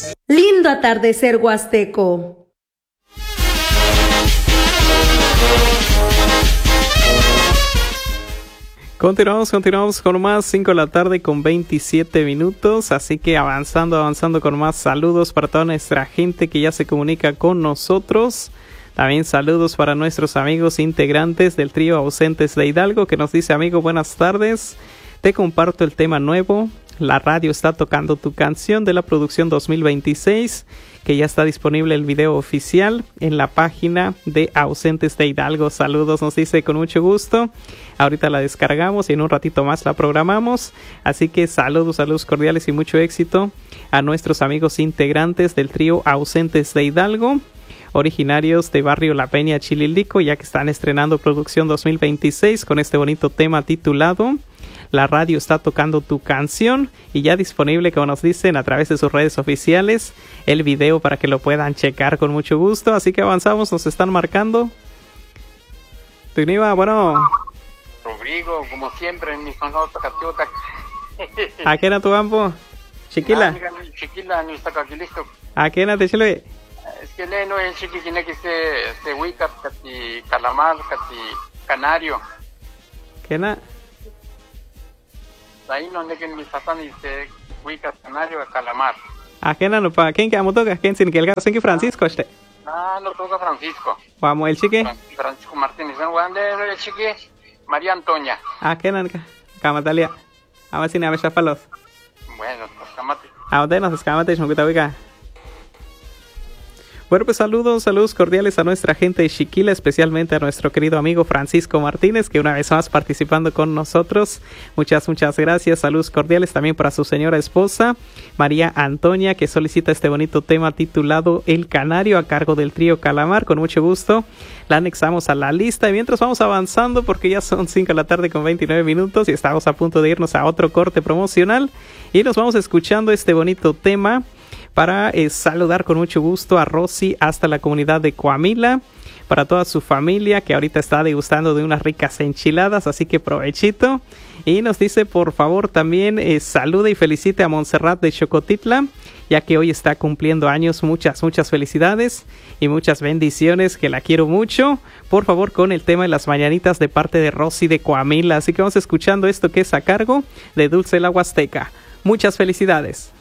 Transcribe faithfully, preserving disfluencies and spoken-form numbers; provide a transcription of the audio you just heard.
Lindo atardecer huasteco. Continuamos, continuamos con más, cinco de la tarde con veintisiete minutos, así que avanzando, avanzando con más saludos para toda nuestra gente que ya se comunica con nosotros. También saludos para nuestros amigos integrantes del trío Ausentes de Hidalgo, que nos dice: amigo, buenas tardes, te comparto el tema nuevo, la radio está tocando tu canción, de la producción dos mil veintiséis, que ya está disponible el video oficial en la página de Ausentes de Hidalgo. Saludos, nos dice, con mucho gusto. Ahorita la descargamos y en un ratito más la programamos. Así que saludos, saludos cordiales y mucho éxito a nuestros amigos integrantes del trío Ausentes de Hidalgo, originarios de Barrio La Peña, Chililico, ya que están estrenando producción dos mil veintiséis con este bonito tema titulado La radio está tocando tu canción, y ya disponible, como nos dicen, a través de sus redes oficiales, el video para que lo puedan checar con mucho gusto. Así que avanzamos, nos están marcando. Tuniva, bueno. Rodrigo, como siempre, en mis manos tacatiotas. ¿A qué era tu campo? Chiquila. Chiquila, ni está aquí listo. ¿A qué era te chile? Es que le no es chiqui tiene que ser este huica, cati calamar, cati canario. ¿Qué era? Ahí no es que mi papá dice huica, canario, calamar. ¿A qué era no pa? ¿Quién que amo toca? ¿Quién sin que el gato? ¿Quién que Francisco este? Ah, no toca Francisco. Vamos, el chique. Francisco Martínez, ¿no? El chique María Antonia. ¿A qué era? Camatalia. A ver si me avesa palos. Bueno, pues camate. A usted nos escamate, no que te. Bueno, pues saludos, saludos cordiales a nuestra gente de Chiquila, especialmente a nuestro querido amigo Francisco Martínez, que una vez más participando con nosotros. Muchas, muchas gracias. Saludos cordiales también para su señora esposa, María Antonia, que solicita este bonito tema titulado El Canario, a cargo del trío Calamar. Con mucho gusto la anexamos a la lista. Y mientras vamos avanzando, porque ya son cinco de la tarde con veintinueve minutos y estamos a punto de irnos a otro corte promocional, y nos vamos escuchando este bonito tema para eh, saludar con mucho gusto a Rosy hasta la comunidad de Coamila, para toda su familia que ahorita está degustando de unas ricas enchiladas, así que provechito. Y nos dice, por favor, también eh, salude y felicite a Montserrat de Xocotitla, ya que hoy está cumpliendo años. Muchas, muchas felicidades y muchas bendiciones, que la quiero mucho. Por favor, con el tema de las mañanitas de parte de Rosy de Coamila. Así que vamos escuchando esto que es a cargo de Dulce la Huasteca. Muchas felicidades.